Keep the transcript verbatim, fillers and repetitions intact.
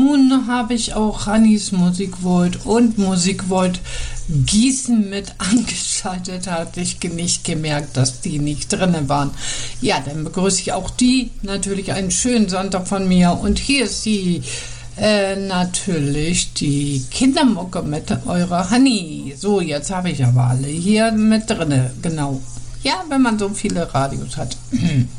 nun habe ich auch Hannis Musikvolt und Musikvolt Gießen mit angeschaltet. Hatte ich nicht gemerkt, dass die nicht drin waren. Ja, dann begrüße ich auch die. Natürlich einen schönen Sonntag von mir. Und hier ist die äh, natürlich die Kindermucke mit eurer Hanni. So, jetzt habe ich aber alle hier mit drinne. Genau. Ja, wenn man so viele Radios hat.